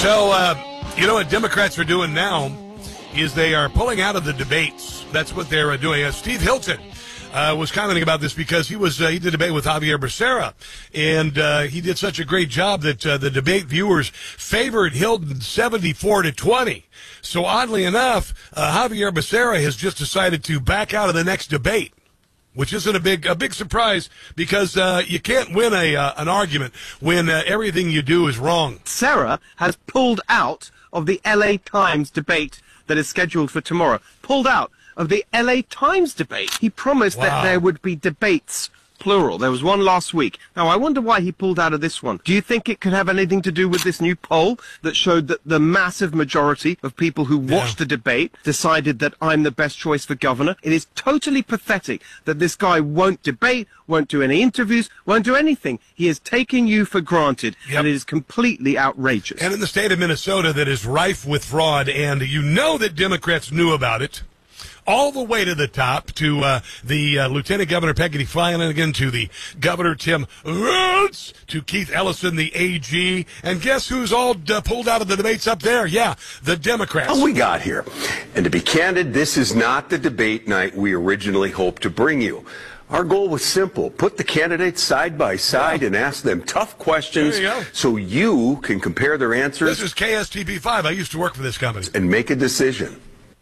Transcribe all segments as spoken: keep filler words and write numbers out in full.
So, uh, you know what Democrats are doing now is they are pulling out of the debates. That's what they're uh, doing. Uh, Steve Hilton uh, was commenting about this because he was uh, he did a debate with Javier Becerra, and uh, he did such a great job that uh, the debate viewers favored Hilton seventy-four to twenty. So oddly enough, uh, Javier Becerra has just decided to back out of the next debate, which isn't a big a big surprise because uh, you can't win a uh, an argument when uh, everything you do is wrong. Becerra has pulled out of the L A Times debate that is scheduled for tomorrow. Pulled out of the L A Times debate. He promised Wow. that there would be debates, plural. There was one last week. Now, I wonder why he pulled out of this one. Do you think it could have anything to do with this new poll that showed that the massive majority of people who watched Yeah. the debate decided that I'm the best choice for governor? It is totally pathetic that this guy won't debate, won't do any interviews, won't do anything. He is taking you for granted, Yep. and it is completely outrageous. And in the state of Minnesota that is rife with fraud, and you know that Democrats knew about it, all the way to the top, to uh, the uh, Lieutenant Governor Peggy Flanagan, to the Governor Tim Rhodes, to Keith Ellison, the A G, and guess who's all uh, pulled out of the debates up there? Yeah, the Democrats. How we got here. And to be candid, this is not the debate night we originally hoped to bring you. Our goal was simple. Put the candidates side by side Yeah. and ask them tough questions There you go. so you can compare their answers This is K S T P five. I used to work for this company. and make a decision.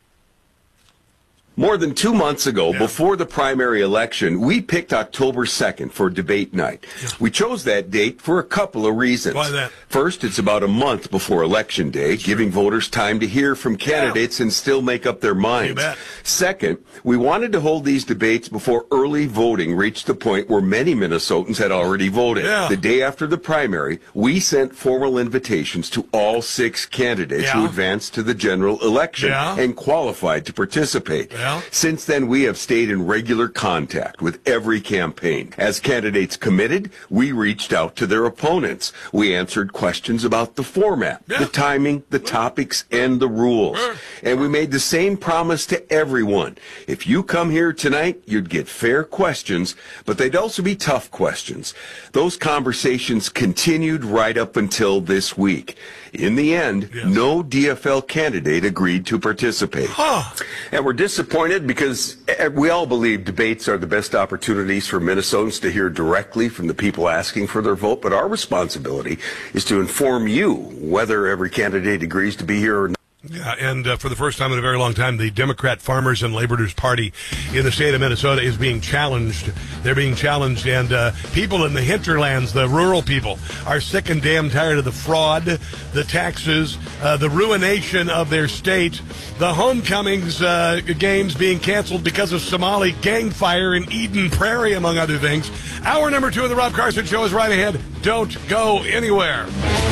More than two months ago, Yeah. before the primary election, we picked October second for debate night. Yeah. We chose that date for a couple of reasons. Why that? First, it's about a month before Election Day, giving voters time to hear from candidates and still make up their minds. You bet. Second, we wanted to hold these debates before early voting reached the point where many Minnesotans had already voted. Yeah. The day after the primary, we sent formal invitations to all six candidates Yeah. who advanced to the general election Yeah. and qualified to participate. Yeah. Since then, we have stayed in regular contact with every campaign. As candidates committed, we reached out to their opponents. We answered questions about the format, Yeah. the timing, the topics, and the rules. Sure. And we made the same promise to everyone. If you come here tonight, you'd get fair questions, but they'd also be tough questions. Those conversations continued right up until this week. In the end, Yes. no D F L candidate agreed to participate. Huh. And we're disappointed because eh, we all believe debates are the best opportunities for Minnesotans to hear directly from the people asking for their vote. But our responsibility is to inform you whether every candidate agrees to be here or not. Yeah, and uh, for the first time in a very long time, the Democrat Farmers and Laborers Party in the state of Minnesota is being challenged. They're being challenged, and uh, people in the hinterlands, the rural people, are sick and damn tired of the fraud, the taxes, uh, the ruination of their state, the homecomings uh, games being canceled because of Somali gang fire in Eden Prairie, among other things. Hour number two of the Rob Carson Show is right ahead. Don't go anywhere.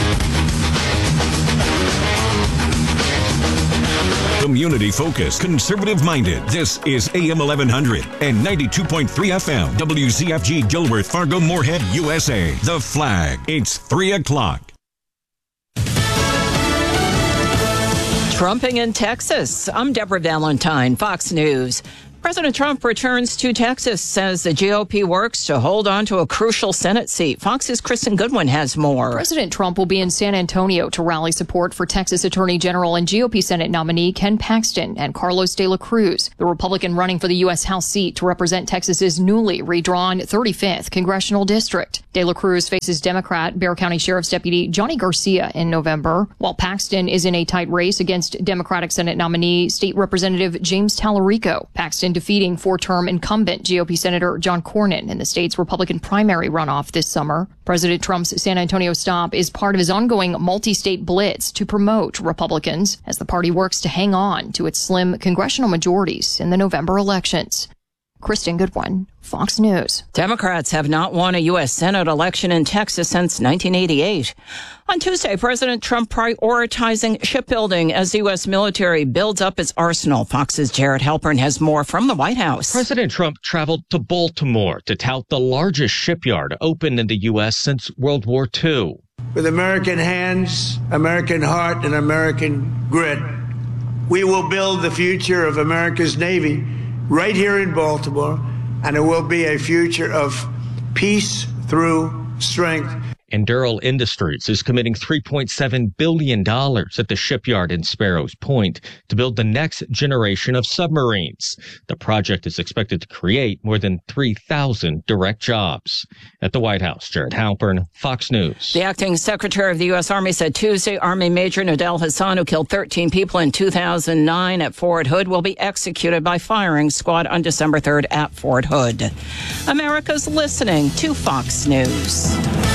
Community focused, conservative minded. This is A M eleven hundred and ninety-two point three F M. W Z F G Gilworth, Fargo, Moorhead, U S A. The Flag. It's three o'clock. Trumping in Texas. I'm Deborah Valentine, Fox News. President Trump returns to Texas, says the G O P works to hold on to a crucial Senate seat. Fox's Kristen Goodwin has more. President Trump will be in San Antonio to rally support for Texas Attorney General and G O P Senate nominee Ken Paxton and Carlos de la Cruz, the Republican running for the U S House seat to represent Texas's newly redrawn thirty-fifth congressional district. De la Cruz faces Democrat Bexar County Sheriff's Deputy Johnny Garcia in November, while Paxton is in a tight race against Democratic Senate nominee State Representative James Tallarico. Paxton defeating four-term incumbent G O P Senator John Cornyn in the state's Republican primary runoff this summer. President Trump's San Antonio stop is part of his ongoing multi-state blitz to promote Republicans as the party works to hang on to its slim congressional majorities in the November elections. Kristen Goodwin, Fox News. Democrats have not won a U S Senate election in Texas since nineteen eighty-eight. On Tuesday, President Trump prioritizing shipbuilding as the U S military builds up its arsenal. Fox's Jared Halpern has more from the White House. President Trump traveled to Baltimore to tout the largest shipyard opened in the U S since World War Two. With American hands, American heart, and American grit, we will build the future of America's Navy right here in Baltimore, and it will be a future of peace through strength. Endural Industries is committing three point seven billion dollars at the shipyard in Sparrows Point to build the next generation of submarines. The project is expected to create more than three thousand direct jobs. At the White House, Jared Halpern, Fox News. The acting secretary of the U S. Army said Tuesday Army Major Nadel Hassan, who killed thirteen people in two thousand nine at Fort Hood, will be executed by firing squad on December third at Fort Hood. America's listening to Fox News.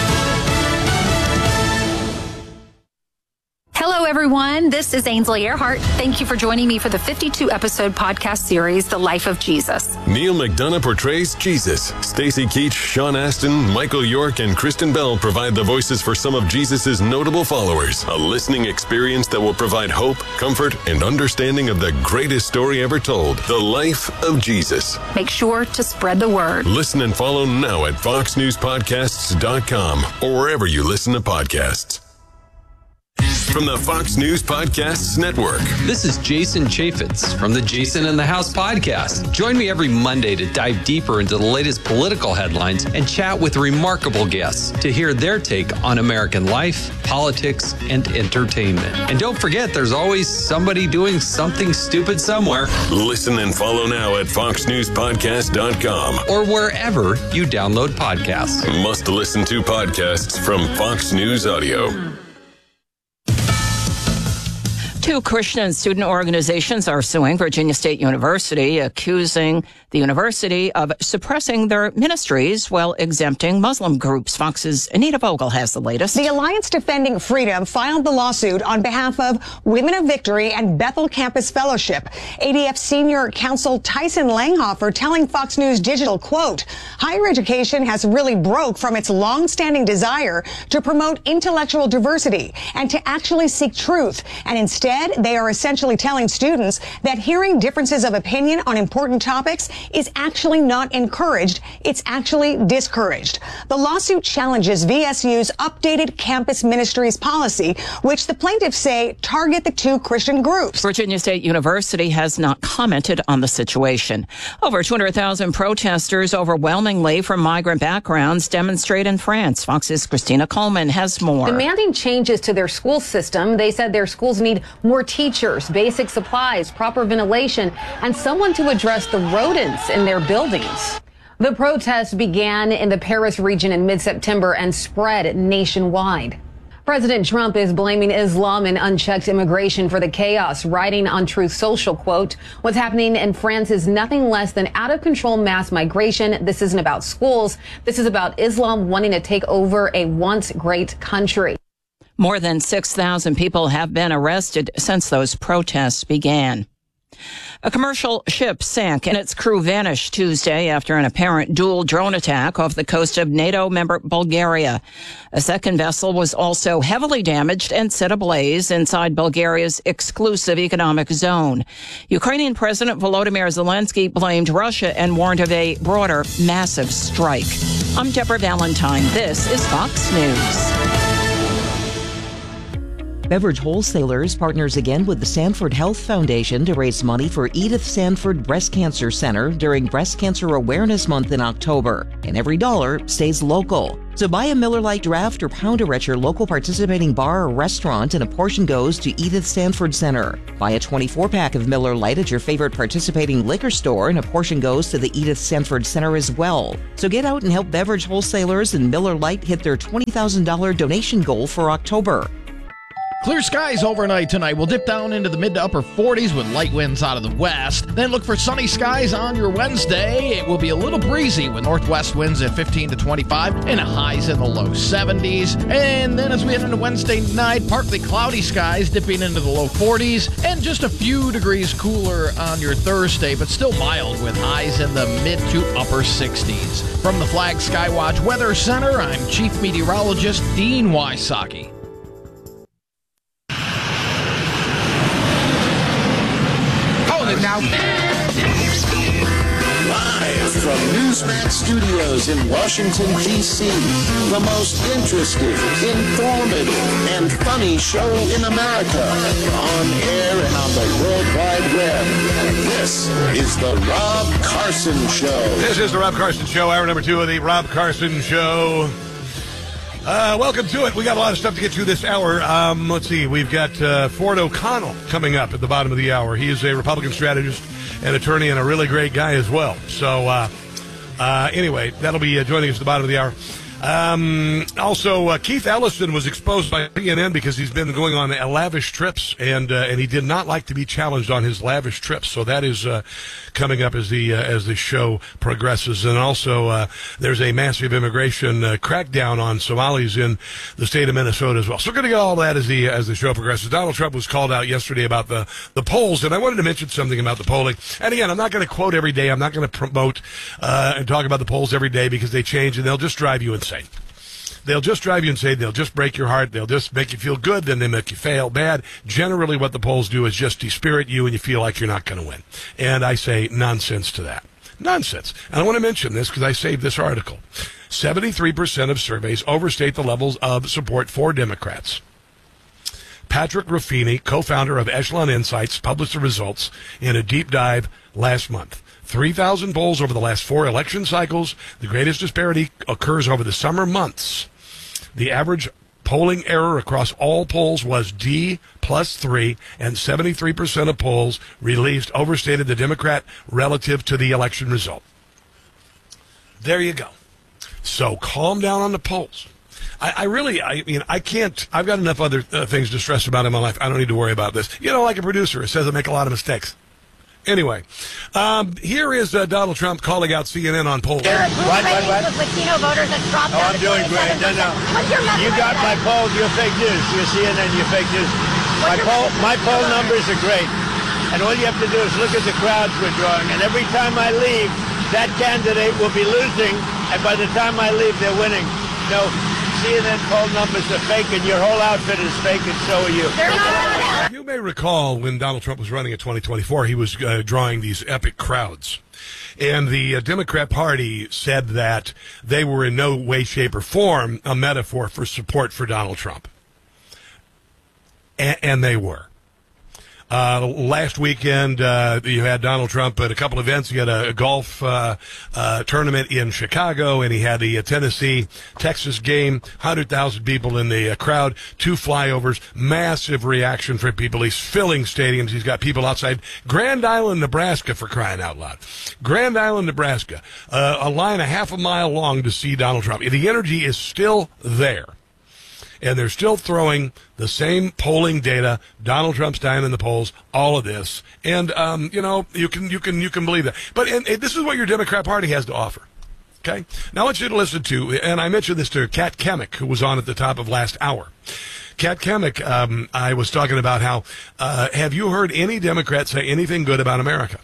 Hello, everyone. This is Ainsley Earhart. Thank you for joining me for the fifty-two episode podcast series, The Life of Jesus. Neil McDonough portrays Jesus. Stacey Keach, Sean Astin, Michael York, and Kristen Bell provide the voices for some of Jesus' notable followers. A listening experience that will provide hope, comfort, and understanding of the greatest story ever told, The Life of Jesus. Make sure to spread the word. Listen and follow now at fox news podcasts dot com or wherever you listen to podcasts. From the Fox News Podcasts Network. This is Jason Chaffetz from the Jason in the House podcast. Join me every Monday to dive deeper into the latest political headlines and chat with remarkable guests to hear their take on American life, politics, and entertainment. And don't forget, there's always somebody doing something stupid somewhere. Listen and follow now at fox news podcast dot com or wherever you download podcasts. Must listen to podcasts from Fox News Audio. Two Christian student organizations are suing Virginia State University, accusing the university of suppressing their ministries while exempting Muslim groups. Fox's Anita Vogel has the latest. The Alliance Defending Freedom filed the lawsuit on behalf of Women of Victory and Bethel Campus Fellowship. A D F senior counsel Tyson Langhofer telling Fox News Digital, quote, higher education has really broke from its long-standing desire to promote intellectual diversity and to actually seek truth, and instead they are essentially telling students that hearing differences of opinion on important topics is actually not encouraged. It's actually discouraged. The lawsuit challenges V S U's updated campus ministries policy, which the plaintiffs say target the two Christian groups. Virginia State University has not commented on the situation. Over two hundred thousand protesters, overwhelmingly from migrant backgrounds, demonstrate in France. Fox's Christina Coleman has more. Demanding changes to their school system. They said their schools need more teachers, basic supplies, proper ventilation, and someone to address the rodents in their buildings. The protests began in the Paris region in mid-September and spread nationwide. President Trump is blaming Islam and unchecked immigration for the chaos, writing on Truth Social, quote, what's happening in France is nothing less than out-of-control mass migration. This isn't about schools. This is about Islam wanting to take over a once great country. More than six thousand people have been arrested since those protests began. A commercial ship sank and its crew vanished Tuesday after an apparent dual drone attack off the coast of NATO member Bulgaria. A second vessel was also heavily damaged and set ablaze inside Bulgaria's exclusive economic zone. Ukrainian President Volodymyr Zelensky blamed Russia and warned of a broader, massive strike. I'm Deborah Valentine. This is Fox News. Beverage Wholesalers partners again with the Sanford Health Foundation to raise money for Edith Sanford Breast Cancer Center during Breast Cancer Awareness Month in October. And every dollar stays local. So buy a Miller Lite draft or pounder at your local participating bar or restaurant and a portion goes to Edith Sanford Center. Buy a twenty-four pack of Miller Lite at your favorite participating liquor store and a portion goes to the Edith Sanford Center as well. So get out and help Beverage Wholesalers and Miller Lite hit their twenty thousand dollars donation goal for October. Clear skies overnight tonight. We'll dip down into the mid to upper forties with light winds out of the west. Then look for sunny skies on your Wednesday. It will be a little breezy with northwest winds at fifteen to twenty-five and highs in the low seventies. And then as we head into Wednesday night, partly cloudy skies dipping into the low forties and just a few degrees cooler on your Thursday, but still mild with highs in the mid to upper sixties. From the Flag Skywatch Weather Center, I'm Chief Meteorologist Dean Wysocki. Now, live from Newsmax Studios in Washington, D C, the most interesting, informative, and funny show in America, on air and on the World Wide Web. This is the Rob Carson Show. This is the Rob Carson Show, hour number two of the Rob Carson Show. Uh, welcome to it. We got a lot of stuff to get to this hour. Um, let's see. We've got uh, Ford O'Connell coming up at the bottom of the hour. He is a Republican strategist and attorney and a really great guy as well. So, uh, uh, anyway, that'll be uh, joining us at the bottom of the hour. Um, also, uh, Keith Ellison was exposed by C N N because he's been going on uh, lavish trips, and uh, and he did not like to be challenged on his lavish trips. So that is uh, coming up as the uh, as the show progresses. And also, uh, there's a massive immigration uh, crackdown on Somalis in the state of Minnesota as well. So we're going to get all that as the as the show progresses. Donald Trump was called out yesterday about the the polls, and I wanted to mention something about the polling. And again, I'm not going to quote every day. I'm not going to promote uh, and talk about the polls every day because they change and they'll just drive you insane. They'll just drive you insane. They'll just break your heart. They'll just make you feel good. Then they make you fail bad. Generally, what the polls do is just despirit you and you feel like you're not going to win. And I say nonsense to that. Nonsense. And I want to mention this because I saved this article. seventy-three percent of surveys overstate the levels of support for Democrats. Patrick Ruffini, co-founder of Echelon Insights, published the results in a deep dive last month. three thousand polls over the last four election cycles. The greatest disparity occurs over the summer months. The average polling error across all polls was D plus three, and seventy-three percent of polls released overstated the Democrat relative to the election result. There you go. So calm down on the polls. I, I really, I mean, I can't, I've got enough other uh, things to stress about in my life. I don't need to worry about this. You know, like a producer, it says I make a lot of mistakes. Anyway, um, here is uh, Donald Trump calling out C N N on polls. What, what, what? With Latino voters that dropped oh, out I'm doing great. No, no. You got my polls. You're fake news. You're C N N. You're fake news. My poll, my poll numbers are great. And all you have to do is look at the crowds we're drawing. And every time I leave, that candidate will be losing. And by the time I leave, they're winning. No, C N N poll numbers are fake, and your whole outfit is fake, and so are you. They're not. You may recall when Donald Trump was running in twenty twenty-four, he was uh, drawing these epic crowds. And the uh, Democrat Party said that they were in no way, shape, or form a metaphor for support for Donald Trump. A- and they were. Uh, last weekend, uh, you had Donald Trump at a couple events. He had a, a golf uh, uh, tournament in Chicago, and he had the uh, Tennessee-Texas game. one hundred thousand people in the uh, crowd, two flyovers, massive reaction from people. He's filling stadiums. He's got people outside Grand Island, Nebraska, for crying out loud. Grand Island, Nebraska, uh, a line a half a mile long to see Donald Trump. The energy is still there. And they're still throwing the same polling data. Donald Trump's dying in the polls. All of this, and um, you know, you can you can you can believe that. But and, and this is what your Democrat Party has to offer. Okay, now I want you to listen to, and I mentioned this to Kat Kemick, who was on at the top of last hour. Kat Kemick, um, I was talking about how uh, have you heard any Democrat say anything good about America?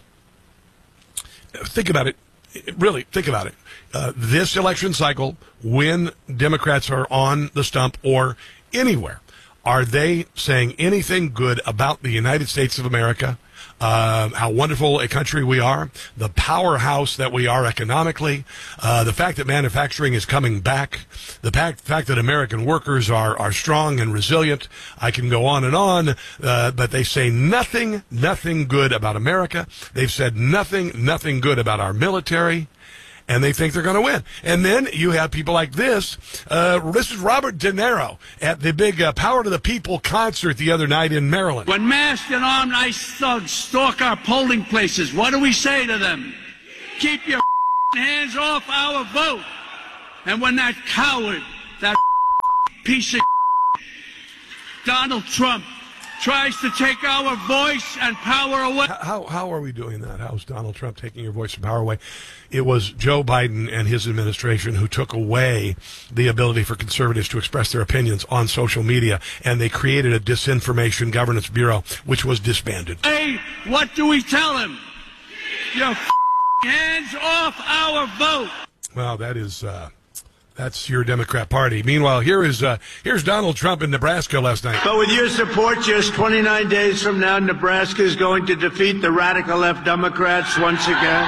Think about it. Really, think about it. Uh, this election cycle, when Democrats are on the stump or anywhere, are they saying anything good about the United States of America, uh, how wonderful a country we are, the powerhouse that we are economically, uh, the fact that manufacturing is coming back, the fact, fact that American workers are, are strong and resilient? I can go on and on, uh, but they say nothing, nothing good about America. They've said nothing, nothing good about our military. And they think they're going to win. And then you have people like this. Uh, this is Robert De Niro at the big uh, Power to the People concert the other night in Maryland. When masked and armed ICE thugs stalk our polling places, what do we say to them? Keep your hands off our vote. And when that coward, that piece of Donald Trump, tries to take our voice and power away. How, how are we doing that? How's Donald Trump taking your voice and power away? It was Joe Biden and his administration who took away the ability for conservatives to express their opinions on social media, and they created a Disinformation Governance Bureau, which was disbanded. Hey, what do we tell him? Your hands off our vote. Well, that is... Uh, That's your Democrat Party. Meanwhile, here is uh, here's Donald Trump in Nebraska last night. But with your support, just twenty-nine days from now, Nebraska is going to defeat the radical left Democrats once again.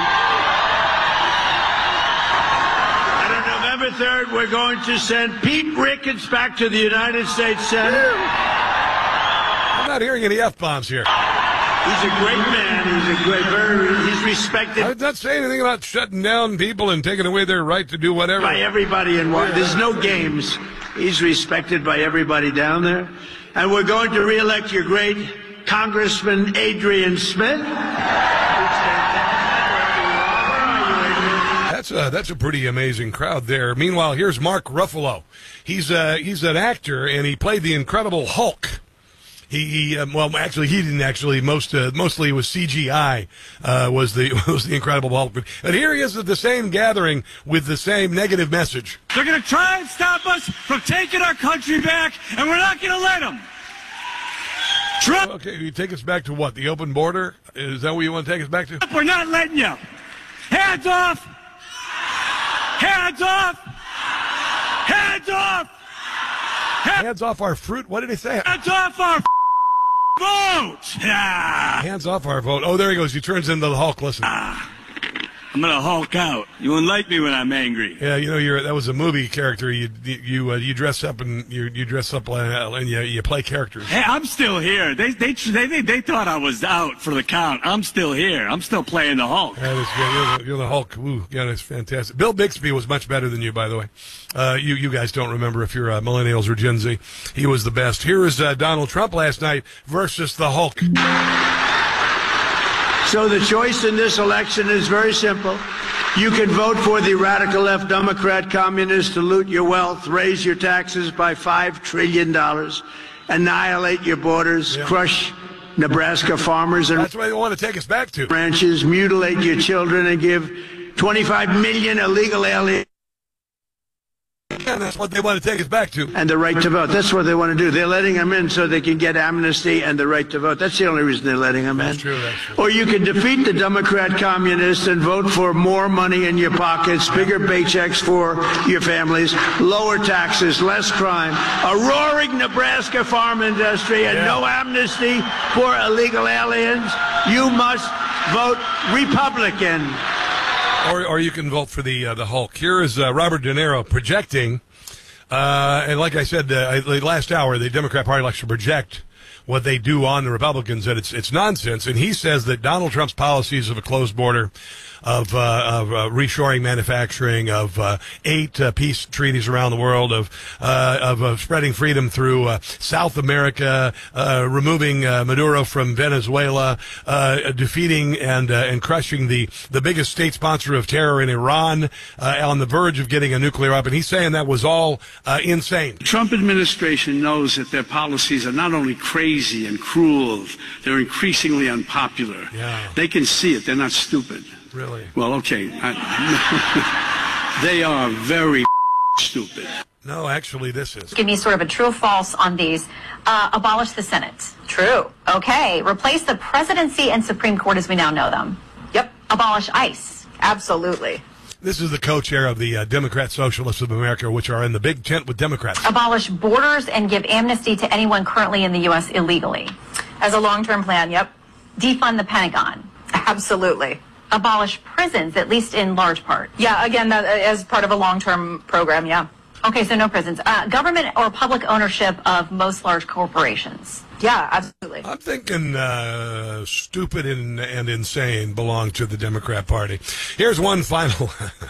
And on November third, we're going to send Pete Ricketts back to the United States Senate. I'm not hearing any F-bombs here. He's a great man. He's a great, very, he's respected. I'm not saying anything about shutting down people and taking away their right to do whatever. By everybody in one. There's no games. He's respected by everybody down there. And we're going to reelect your great Congressman Adrian Smith. That's a, that's a pretty amazing crowd there. Meanwhile, here's Mark Ruffalo. He's uh, he's an actor, and he played the Incredible Hulk. He, he um, well, actually, he didn't actually. Most uh, mostly it was C G I. Uh, was the was the Incredible Hulk. But, and here he is at the same gathering with the same negative message. They're going to try and stop us from taking our country back, and we're not going to let them. Trump. Okay, you take us back to what? The open border? Is that what you want to take us back to? We're not letting you. Hands off. Hands off! Hands off! Hands off our fruit? What did he say? Hands off our vote! Yeah. Hands off our vote. Oh, there he goes. He turns into the Hulk. Listen. Ah, I'm gonna Hulk out. You won't like me when I'm angry. Yeah, you know, you're that was a movie character. You you uh, you dress up and you you dress up uh, and you you play characters. Hey, I'm still here. They they they they, they thought I was out for the count. I'm still here. I'm still playing the Hulk. That is good. You're the, you're the Hulk. Ooh, yeah, that's fantastic. Bill Bixby was much better than you, by the way. Uh, you you guys don't remember if you're uh, millennials or Gen Z. He was the best. Here is uh, Donald Trump last night versus the Hulk. So the choice in this election is very simple. You can vote for the radical left Democrat communists to loot your wealth, raise your taxes by five trillion dollars, annihilate your borders, yeah. crush Nebraska farmers and that's why they want to take us back to ranches, mutilate your children, and give twenty-five million illegal aliens. Yeah, that's what they want to take us back to. And the right to vote. That's what they want to do. They're letting them in so they can get amnesty and the right to vote. That's the only reason they're letting them in. That's true, that's true. Or you can defeat the Democrat communists and vote for more money in your pockets, bigger paychecks for your families, lower taxes, less crime, a roaring Nebraska farm industry, and yeah. no amnesty for illegal aliens. You must vote Republican. Or, or you can vote for the uh, the Hulk. Here is uh, Robert De Niro projecting, uh, and like I said uh, last hour, the Democrat Party likes to project what they do on the Republicans, that it's it's nonsense. And he says that Donald Trump's policies of a closed border, of uh, of uh, reshoring manufacturing, of uh, eight uh, peace treaties around the world, of uh, of uh, spreading freedom through uh, South America, uh, removing uh, Maduro from Venezuela, uh, defeating and uh, and crushing the the biggest state sponsor of terror in Iran, uh, on the verge of getting a nuclear weapon. He's saying that was all uh, insane. The Trump administration knows that their policies are not only crazy and cruel, they're increasingly unpopular. Yeah. They can see it. They're not stupid. Really? Well, okay. I, they are very stupid. No, actually, this is. Give me sort of a true or false on these. Uh, abolish the Senate. True. Okay. Replace the presidency and Supreme Court as we now know them. Yep. Abolish ICE. Absolutely. This is the co-chair of the uh, Democrat Socialists of America, which are in the big tent with Democrats. Abolish borders and give amnesty to anyone currently in the U S illegally. As a long-term plan, yep. Defund the Pentagon. Absolutely. Abolish prisons, at least in large part. Yeah, again, that, as part of a long-term program, yeah. Okay, so no prisons. Uh, government or public ownership of most large corporations. Yeah, absolutely. I'm thinking uh, stupid and, and insane belong to the Democrat Party. Here's one final...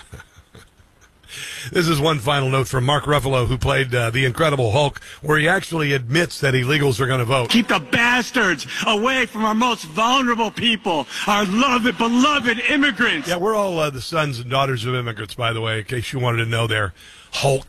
This is one final note from Mark Ruffalo, who played uh, the Incredible Hulk, where he actually admits that illegals are going to vote. Keep the bastards away from our most vulnerable people, our loved, beloved immigrants. Yeah, we're all uh, the sons and daughters of immigrants, by the way, in case you wanted to know there. Hulk.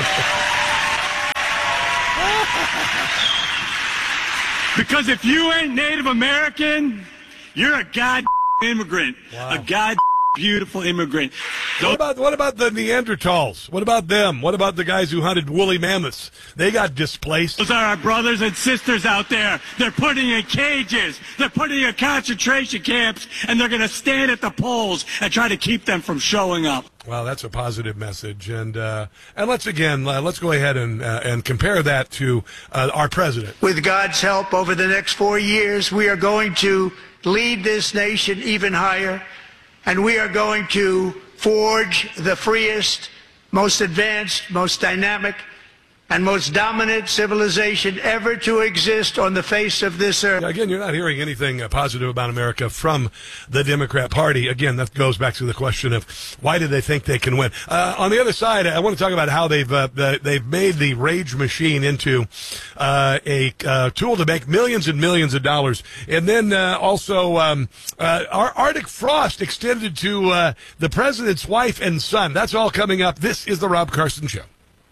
Because if you ain't Native American, you're a god immigrant. Wow. A god beautiful immigrant. What about what about the Neanderthals? What about them? What about the guys who hunted woolly mammoths? They got displaced. Those are our brothers and sisters out there. They're putting in cages. They're putting in concentration camps, and they're going to stand at the polls and try to keep them from showing up. Well, that's a positive message, and uh, and let's again uh, let's go ahead and uh, and compare that to uh, our president. With God's help, over the next four years, we are going to lead this nation even higher. And we are going to forge the freest, most advanced, most dynamic, and most dominant civilization ever to exist on the face of this earth. Again, you're not hearing anything uh, positive about America from the Democrat Party. Again, that goes back to the question of why do they think they can win? Uh, on the other side, I want to talk about how they've uh, they've made the rage machine into uh, a uh, tool to make millions and millions of dollars. And then uh, also um, uh, our Arctic frost extended to uh, the president's wife and son. That's all coming up. This is the Rob Carson Show.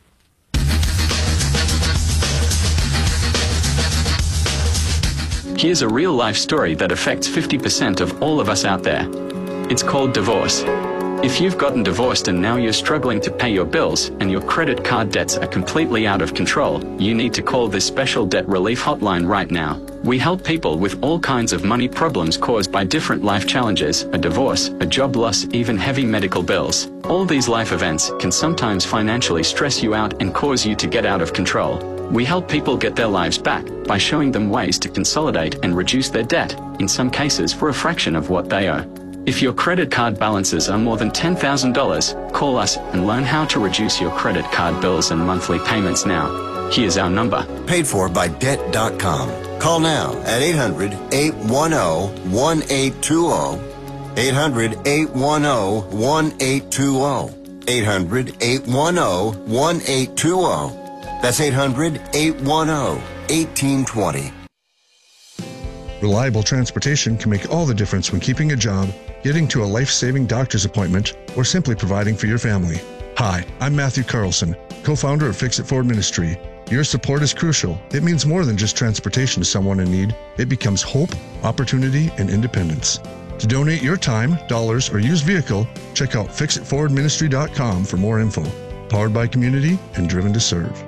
Here's a real-life story that affects fifty percent of all of us out there. It's called divorce. If you've gotten divorced and now you're struggling to pay your bills and your credit card debts are completely out of control, you need to call this special debt relief hotline right now. We help people with all kinds of money problems caused by different life challenges, a divorce, a job loss, even heavy medical bills. All these life events can sometimes financially stress you out and cause you to get out of control. We help people get their lives back by showing them ways to consolidate and reduce their debt, in some cases for a fraction of what they owe. If your credit card balances are more than ten thousand dollars, call us and learn how to reduce your credit card bills and monthly payments now. Here's our number. Paid for by debt dot com. Call now at eight hundred, eight one zero, one eight two zero. eight hundred, eight one zero, one eight two zero. eight hundred, eight one zero, one eight two zero. That's eight hundred, eight one zero, one eight two zero. Reliable transportation can make all the difference when keeping a job, getting to a life-saving doctor's appointment, or simply providing for your family. Hi, I'm Matthew Carlson, co-founder of Fix It Ford Ministry. Your support is crucial. It means more than just transportation to someone in need. It becomes hope, opportunity, and independence. To donate your time, dollars, or used vehicle, check out fix it ford ministry dot com for more info. Powered by community and driven to serve.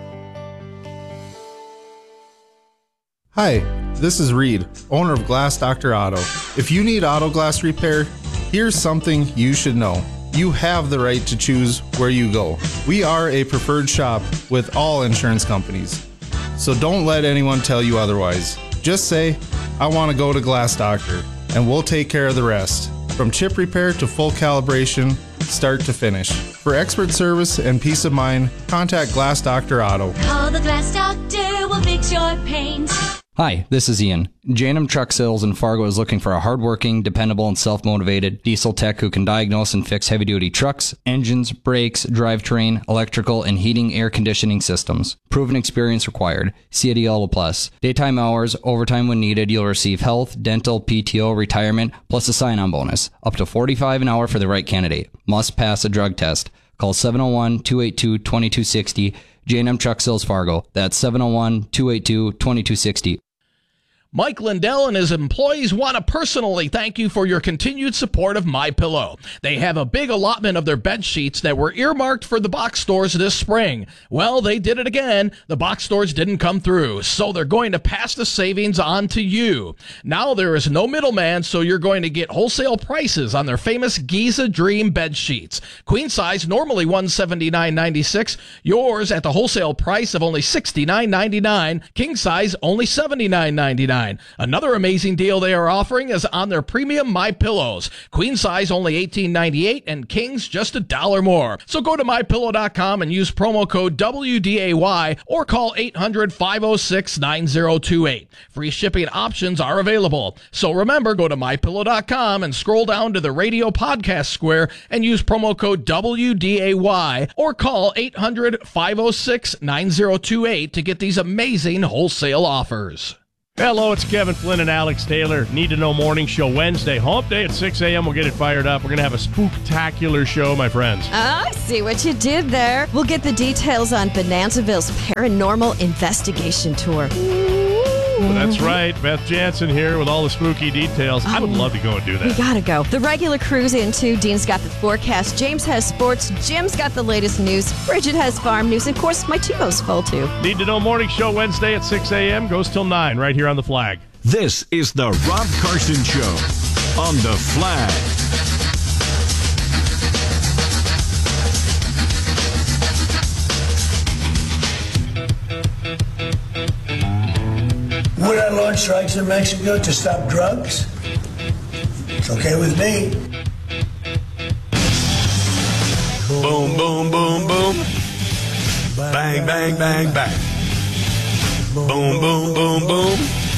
Hi, this is Reed, owner of Glass Doctor Auto. If you need auto glass repair, here's something you should know. You have the right to choose where you go. We are a preferred shop with all insurance companies. So don't let anyone tell you otherwise. Just say, I want to go to Glass Doctor, and we'll take care of the rest. From chip repair to full calibration, start to finish. For expert service and peace of mind, contact Glass Doctor Auto. Call the Glass Doctor, we'll fix your paint. Hi, this is Ian. J and M Truck Sales in Fargo is looking for a hardworking, dependable, and self-motivated diesel tech who can diagnose and fix heavy-duty trucks, engines, brakes, drivetrain, electrical, and heating air conditioning systems. Proven experience required. See a Diallo Plus. Daytime hours, overtime when needed. You'll receive health, dental, P T O, retirement, plus a sign-on bonus. Up to forty-five dollars an hour for the right candidate. Must pass a drug test. Call seven oh one, two eight two, two two six oh. J and M Truck Sales Fargo. That's seven oh one, two eight two, two two six oh. Mike Lindell and his employees want to personally thank you for your continued support of MyPillow. They have a big allotment of their bed sheets that were earmarked for the box stores this spring. Well, they did it again. The box stores didn't come through, so they're going to pass the savings on to you. Now there is no middleman, so you're going to get wholesale prices on their famous Giza Dream bed sheets. Queen size, normally one hundred seventy-nine ninety-six. Yours at the wholesale price of only sixty-nine ninety-nine. King size, only seventy-nine ninety-nine. Another amazing deal they are offering is on their premium My Pillows. Queen size only eighteen ninety-eight and kings just a dollar more. So go to my pillow dot com and use promo code W D A Y or call eight hundred, five oh six, nine oh two eight. Free shipping options are available. So remember, go to my pillow dot com and scroll down to the radio podcast square and use promo code W D A Y or call eight hundred, five oh six, nine oh two eight to get these amazing wholesale offers. Hello, it's Kevin Flynn and Alex Taylor. Need to Know Morning Show Wednesday. Hump Day at six a.m. We'll get it fired up. We're going to have a spooktacular show, my friends. Oh, I see what you did there. We'll get the details on Bonanzaville's paranormal investigation tour. Well, that's right. Beth Jansen here with all the spooky details. I would love to go and do that. We gotta go. The regular crew's in too. Dean's got the forecast. James has sports. Jim's got the latest news. Bridget has farm news. And of course, my T-Bow's full too. Need to Know Morning Show Wednesday at six a.m. Goes till nine right here on The Flag. This is the Rob Carson Show on The Flag. Would I launch strikes in Mexico to stop drugs? It's okay with me. Boom, boom, boom, boom. Bang, bang, bang, bang. Boom, boom, boom, boom.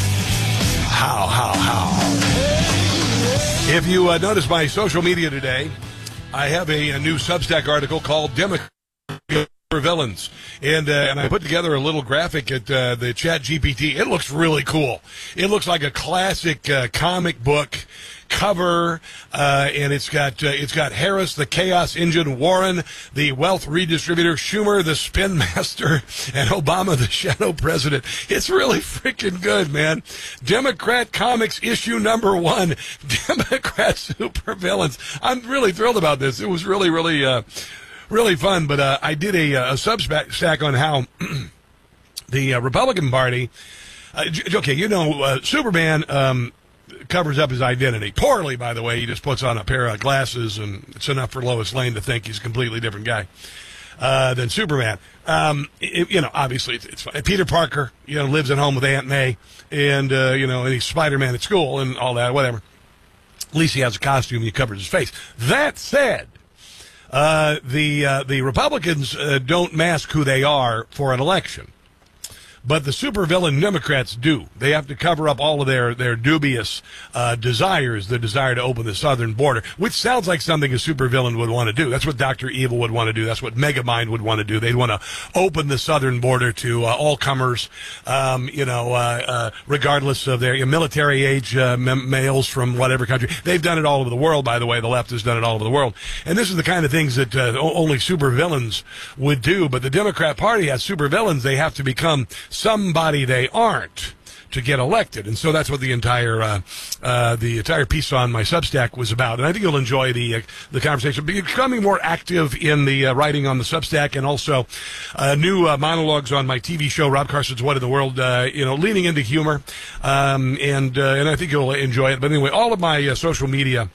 How, how, how. If you uh, notice my social media today, I have a, a new Substack article called Democrat Villains, and uh, and I put together a little graphic at uh, the Chat G P T. It looks really cool. It looks like a classic uh, comic book cover, uh, and it's got uh, it's got Harris, the chaos engine, Warren, the wealth redistributor, Schumer, the spin master, and Obama, the shadow president. It's really freaking good, man. Democrat Comics issue number one, Democrat supervillains. I'm really thrilled about this. It was really, really, uh, really fun. But uh, I did a, a Substack on how the uh, Republican Party. Uh, okay, you know, uh, Superman. Um, covers up his identity. Poorly, by the way. He just puts on a pair of glasses, and it's enough for Lois Lane to think he's a completely different guy uh, than Superman. Um, it, you know, obviously, it's, it's fine. Peter Parker, you know, lives at home with Aunt May, and, uh, you know, and he's Spider-Man at school and all that, whatever. At least he has a costume and he covers his face. That said, uh, the, uh, the Republicans uh, don't mask who they are for an election. But the supervillain Democrats do. They have to cover up all of their, their dubious uh, desires, the desire to open the southern border, which sounds like something a supervillain would want to do. That's what Doctor Evil would want to do. That's what Megamind would want to do. They'd want to open the southern border to uh, all comers, um, you know, uh, uh, regardless of their military age uh, m- males from whatever country. They've done it all over the world, by the way. The left has done it all over the world. And this is the kind of things that uh, only supervillains would do. But the Democrat Party has supervillains. They have to become somebody they aren't to get elected, and so that's what the entire uh, uh, the entire piece on my Substack was about. And I think you'll enjoy the uh, the conversation. Becoming more active in the uh, writing on the Substack, and also uh, new uh, monologues on my T V show, Rob Carson's What in the World. Uh, you know, leaning into humor, um, and uh, and I think you'll enjoy it. But anyway, all of my uh, social media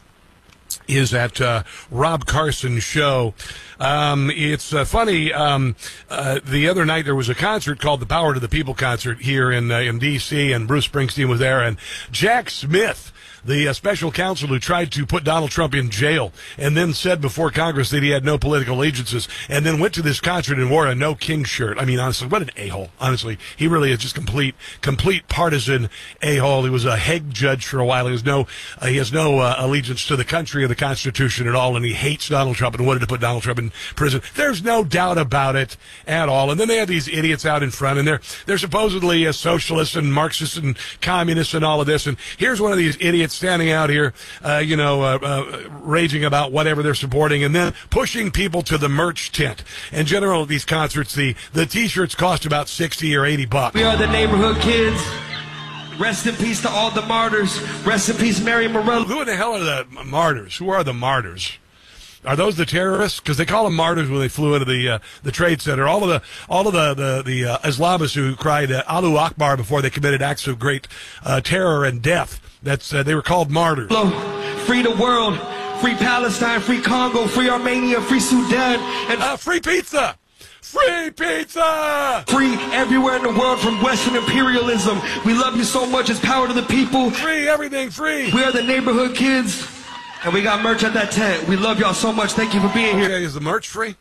is at uh, Rob Carson Show. Um, it's uh, funny. Um, uh, the other night there was a concert called the Power to the People concert here in uh, in D C, and Bruce Springsteen was there, and Jack Smith, the uh, special counsel who tried to put Donald Trump in jail and then said before Congress that he had no political allegiances, and then went to this concert and wore a No King shirt. I mean, honestly, what an a-hole. Honestly, he really is just complete, complete partisan a-hole. He was a Hague judge for a while. He has no, uh, he has no uh, allegiance to the country or the Constitution at all, and he hates Donald Trump and wanted to put Donald Trump in prison. There's no doubt about it at all. And then they have these idiots out in front, and they're they're supposedly uh, socialists and Marxists and communists and all of this. And here's one of these idiots standing out here, uh, you know, uh, uh, raging about whatever they're supporting, and then pushing people to the merch tent. In general, at these concerts, the, the T-shirts cost about sixty or eighty bucks. We are the neighborhood kids. Rest in peace to all the martyrs. Rest in peace, Mary Morello. Who in the hell are the martyrs? Who are the martyrs? Are those the terrorists? Because they call them martyrs when they flew into the uh, the Trade Center. All of the all of the the, the uh, Islamists who cried uh, Allahu Akbar before they committed acts of great uh, terror and death. That's uh, they were called martyrs. Free the world, free Palestine, free Congo, free Armenia, free Sudan, and uh, free pizza. Free pizza! Free everywhere in the world from Western imperialism. We love you so much. It's power to the people. Free everything. Free. We are the neighborhood kids. And we got merch at that tent. We love y'all so much. Thank you for being here. Okay, is the merch free?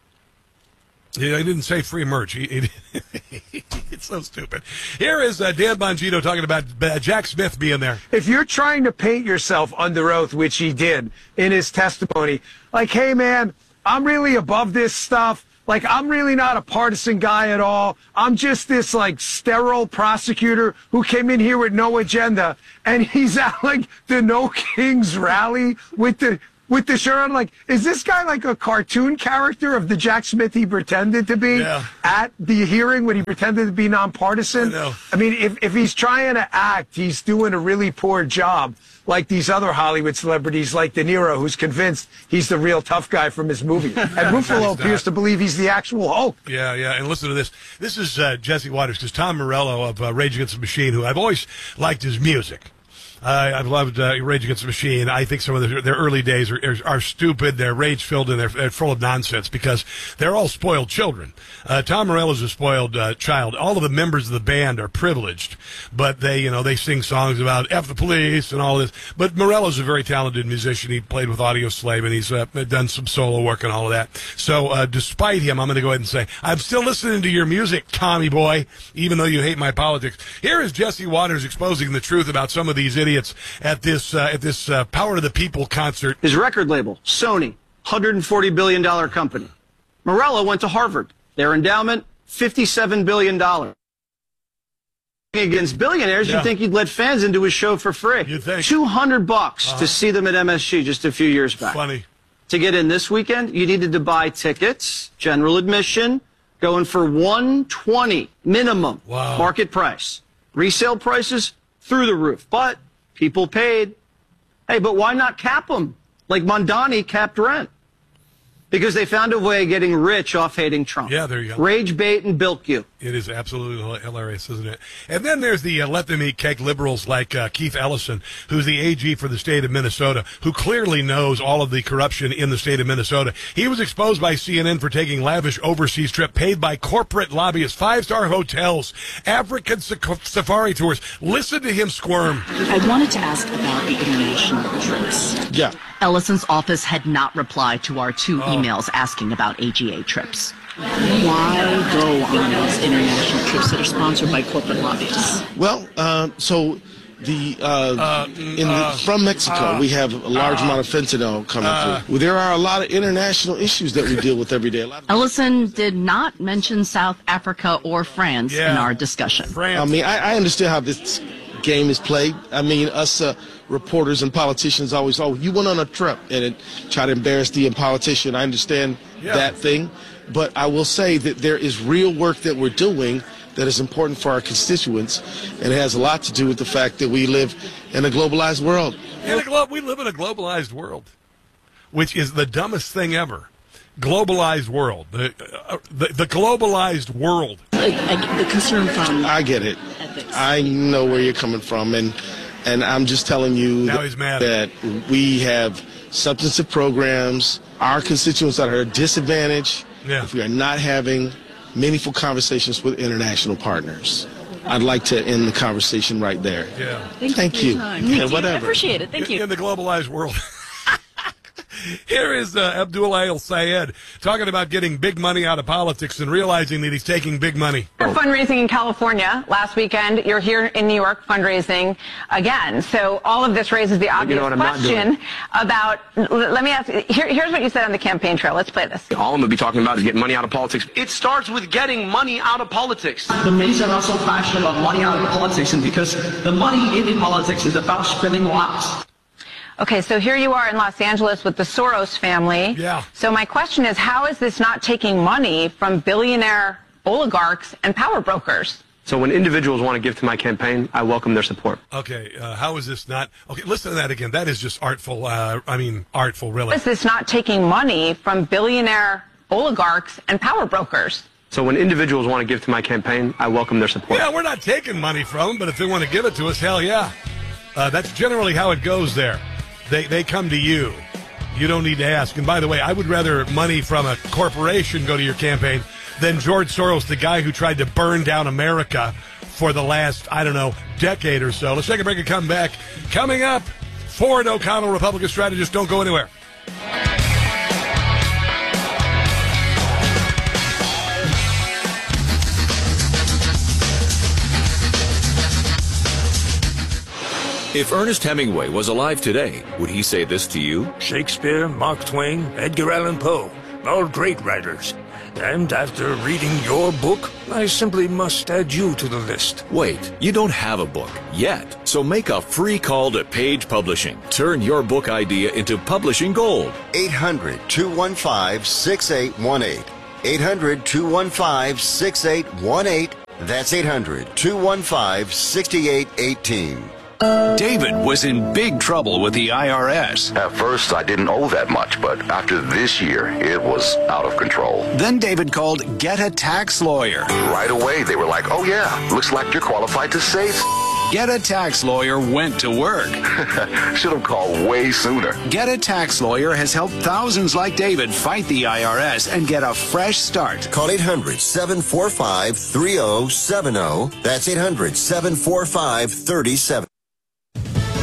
Yeah, I didn't say free merch. He, he, it's so stupid. Here is uh, Dan Bongino talking about uh, Jack Smith being there. If you're trying to paint yourself under oath, which he did in his testimony, like, hey, man, I'm really above this stuff. Like, I'm really not a partisan guy at all. I'm just this, like, sterile prosecutor who came in here with no agenda. And he's at, like, the No Kings rally with the with the shirt on. Like, is this guy like a cartoon character of the Jack Smith he pretended to be yeah. at the hearing when he pretended to be nonpartisan? I know. I mean, if, if he's trying to act, he's doing a really poor job. Like these other Hollywood celebrities like De Niro, who's convinced he's the real tough guy from his movie. And Ruffalo appears to believe he's the actual Hulk. Yeah, yeah. And listen to this. This is uh, Jesse Waters, because Tom Morello of uh, Rage Against the Machine, who I've always liked his music. Uh, I've loved uh, Rage Against the Machine. I think some of their, their early days are, are, are stupid. They're rage-filled and they're, they're full of nonsense because they're all spoiled children. Uh, Tom Morello's a spoiled uh, child. All of the members of the band are privileged, but they, you know, they sing songs about F the police and all this. But Morello's a very talented musician. He played with Audio Slave and he's uh, done some solo work and all of that. So uh, despite him, I'm going to go ahead and say, I'm still listening to your music, Tommy boy, even though you hate my politics. Here is Jesse Waters exposing the truth about some of these idiots at this uh, at this uh, Power to the People concert. His record label, Sony, one hundred forty billion dollars company. Morello went to Harvard. Their endowment, fifty-seven billion dollars. Against billionaires, Yeah. you'd think he'd let fans into his show for free. You'd think. two hundred bucks Uh-huh. to see them at M S G just a few years back. Funny. To get in this weekend, you needed to buy tickets, general admission, going for one hundred twenty dollars minimum. Wow. Market price. Resale prices through the roof. But people paid. Hey, but why not cap them? Like Mondani capped rent. Because they found a way of getting rich off hating Trump. Yeah, there you go. Rage bait and bilk you. It is absolutely hilarious, isn't it? And then there's the uh, let them eat cake liberals like uh, Keith Ellison, who's the A G for the state of Minnesota, who clearly knows all of the corruption in the state of Minnesota. He was exposed by C N N for taking lavish overseas trip paid by corporate lobbyists, five-star hotels, African safari tours. Listen to him squirm. I wanted to ask about the international trips. Yeah. Ellison's office had not replied to our two Oh. emails asking about A G A trips. Why go on those international trips that are sponsored by corporate lobbyists? Well, um, so the uh, in the, from Mexico uh, we have a large uh, amount of fentanyl coming uh, through. Well, there are a lot of international issues that we deal with every day. A lot of Ellison did not mention South Africa or France in Yeah. our discussion. I mean, I, I understand how this game is played. I mean, us uh, reporters and politicians always, oh, you went on a trip and it, try to embarrass the politician. I understand Yeah. that thing. But I will say that there is real work that we're doing that is important for our constituents, and it has a lot to do with the fact that we live in a globalized world. In a glo- we live in a globalized world, which is the dumbest thing ever. Globalized world. The, uh, the, the globalized world. I, I, the concern from I get it. I know where you're coming from, and and I'm just telling you Now that, he's mad. that we have substantive programs. Our constituents that are disadvantaged Yeah. if we are not having meaningful conversations with international partners. I'd like to end the conversation right there. Yeah. Thank, Thank you. you. For your time. Yeah, Thank you. I whatever. appreciate it. Thank in, you. in the globalized world. Here is uh, Abdullah El Sayed talking about getting big money out of politics and realizing that he's taking big money. For fundraising in California last weekend, you're here in New York fundraising again. So all of this raises the obvious what I'm not question about, l- let me ask, here, here's what you said on the campaign trail. Let's play this. All I'm going to be talking about is getting money out of politics. It starts with getting money out of politics. The reason I'm so passionate about money out of politics is because the money in politics is about spending lots. Okay, so here you are in Los Angeles with the Soros family. Yeah. So my question is, how is this not taking money from billionaire oligarchs and power brokers? So when individuals want to give to my campaign, I welcome their support. Okay, uh, how is this not? Okay, listen to that again. That is just artful. Uh, I mean, artful, really. How is this not taking money from billionaire oligarchs and power brokers? So when individuals want to give to my campaign, I welcome their support. Yeah, we're not taking money from them, but if they want to give it to us, hell yeah. Uh, that's generally how it goes there. They they come to you. You don't need to ask. And by the way, I would rather money from a corporation go to your campaign than George Soros, the guy who tried to burn down America for the last, I don't know, decade or so. Let's take a break and come back. Coming up, Ford O'Connell, Republican strategist. Don't go anywhere. If Ernest Hemingway was alive today, would he say this to you? Shakespeare, Mark Twain, Edgar Allan Poe, all great writers. And after reading your book, I simply must add you to the list. Wait, you don't have a book yet. So make a free call to Page Publishing. Turn your book idea into publishing gold. eight hundred, two one five, six eight one eight. eight hundred, two one five, six eight one eight. That's eight hundred, two one five, six eight one eight. David was in big trouble with the I R S. At first, I didn't owe that much, but after this year, it was out of control. Then David called Get a Tax Lawyer. Right away, they were like, oh yeah, looks like you're qualified to save. Get a Tax Lawyer went to work. Should have called way sooner. Get a Tax Lawyer has helped thousands like David fight the I R S and get a fresh start. Call eight hundred, seven four five, three oh seven oh. That's eight hundred, seven four five, three oh seven oh.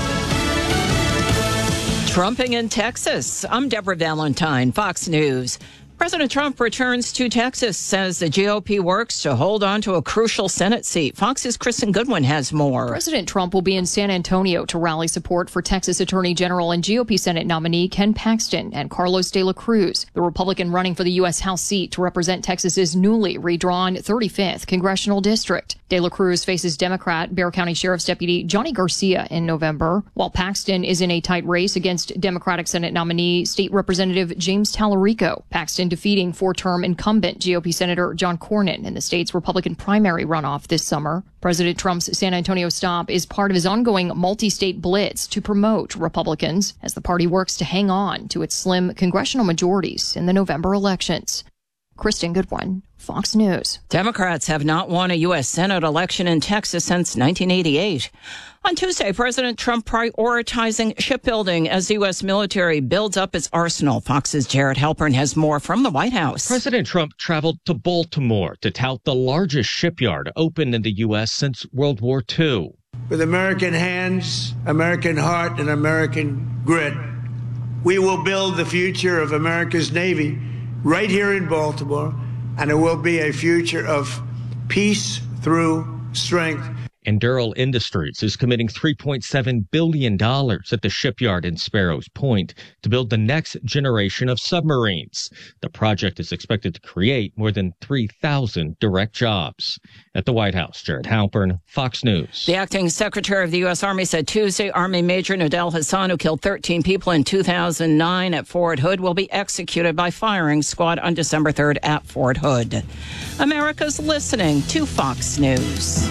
Trumping in Texas. I'm Deborah Valentine, Fox News. President Trump returns to Texas, says the G O P works to hold on to a crucial Senate seat. Fox's Kristen Goodwin has more. President Trump will be in San Antonio to rally support for Texas Attorney General and G O P Senate nominee Ken Paxton and Carlos de la Cruz, the Republican running for the U S House seat to represent Texas's newly redrawn thirty-fifth congressional district. De la Cruz faces Democrat Bexar County Sheriff's Deputy Johnny Garcia in November, while Paxton is in a tight race against Democratic Senate nominee State Representative James Tallarico. Paxton defeating four-term incumbent G O P Senator John Cornyn in the state's Republican primary runoff this summer. President Trump's San Antonio stop is part of his ongoing multi-state blitz to promote Republicans as the party works to hang on to its slim congressional majorities in the November elections. Kristen Goodwin, Fox News. Democrats have not won a U S Senate election in Texas since nineteen eighty-eight. On Tuesday, President Trump prioritizing shipbuilding as the U S military builds up its arsenal. Fox's Jared Halpern has more from the White House. President Trump traveled to Baltimore to tout the largest shipyard opened in the U S since World War Two. With American hands, American heart, and American grit, we will build the future of America's Navy right here in Baltimore, and it will be a future of peace through strength. And Durrell Industries is committing three point seven billion dollars at the shipyard in Sparrows Point to build the next generation of submarines. The project is expected to create more than three thousand direct jobs. At the White House, Jared Halpern, Fox News. The acting secretary of the U S. Army said Tuesday Army Major Nadel Hassan, who killed thirteen people in two thousand nine at Fort Hood, will be executed by firing squad on December third at Fort Hood. America's listening to Fox News.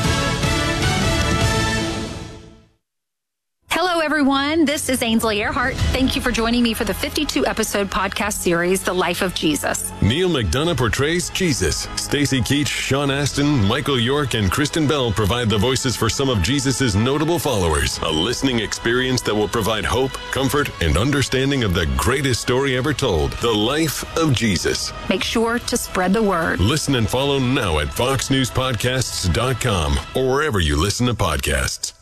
Hello, everyone. This is Ainsley Earhart. Thank you for joining me for the fifty-two episode podcast series, The Life of Jesus. Neil McDonough portrays Jesus. Stacy Keach, Sean Astin, Michael York, and Kristen Bell provide the voices for some of Jesus' notable followers. A listening experience that will provide hope, comfort, and understanding of the greatest story ever told, The Life of Jesus. Make sure to spread the word. Listen and follow now at fox news podcasts dot com or wherever you listen to podcasts.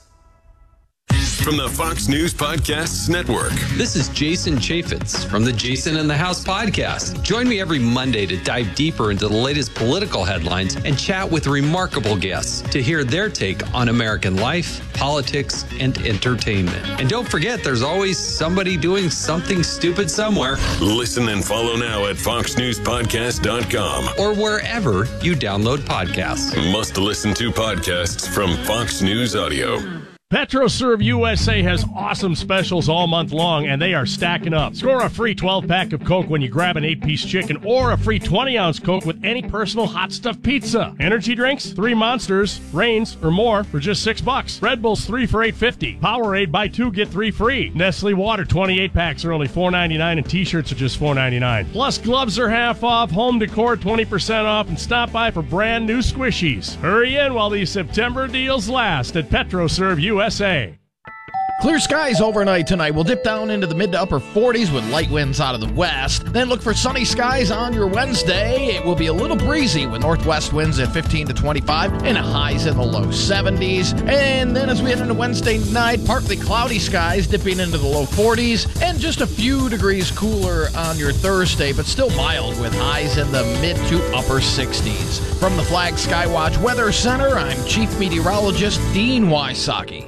From the Fox News Podcasts Network. This is Jason Chaffetz from the Jason in the House podcast. Join me every Monday to dive deeper into the latest political headlines and chat with remarkable guests to hear their take on American life, politics, and entertainment. And don't forget, there's always somebody doing something stupid somewhere. Listen and follow now at fox news podcast dot com or wherever you download podcasts. Must listen to podcasts from Fox News Audio. PetroServe U S A has awesome specials all month long, and they are stacking up. Score a free twelve-pack of Coke when you grab an eight-piece chicken or a free twenty-ounce Coke with any personal hot stuffed pizza. Energy drinks, three Monsters, Reigns, or more for just six bucks. Red Bulls, three for eight fifty. Powerade, buy two, get three free. Nestle Water, twenty-eight packs are only four ninety-nine, and T-shirts are just four ninety-nine. Plus, gloves are half off, home decor twenty percent off, and stop by for brand new squishies. Hurry in while these September deals last at PetroServe U S A. Clear skies overnight tonight. We'll dip down into the mid to upper forties with light winds out of the west. Then look for sunny skies on your Wednesday. It will be a little breezy with northwest winds at fifteen to twenty-five and highs in the low seventies. And then as we head into Wednesday night, partly cloudy skies dipping into the low forties and just a few degrees cooler on your Thursday, but still mild with highs in the mid to upper sixties. From the Flag Skywatch Weather Center, I'm Chief Meteorologist Dean Wysocki.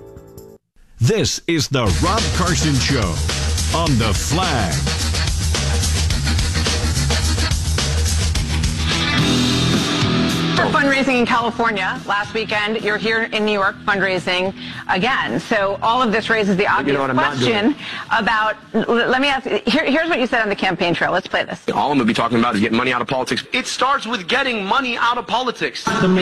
This is the Rob Carson Show on the Flag. For fundraising in California last weekend, you're here in New York fundraising again. So all of this raises the obvious you know question about, let me ask, here, here's what you said on the campaign trail. Let's play this. All I'm going to be talking about is getting money out of politics. It starts with getting money out of politics.